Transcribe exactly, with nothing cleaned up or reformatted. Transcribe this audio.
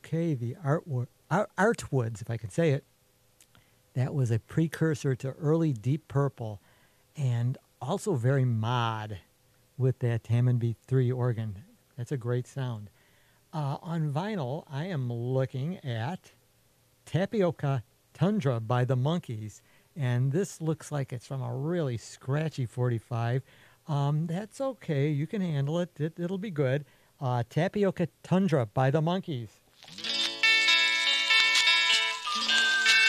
Okay, the Artwo- Art- Artwoods, if I can say it, that was a precursor to early Deep Purple and also very mod with that Hammond B three organ. That's a great sound. Uh, on vinyl, I am looking at Tapioca Tundra by the Monkees, and this looks like it's from a really scratchy forty-five. Um, that's okay. You can handle it. it it'll be good. Uh, Tapioca Tundra by the Monkees.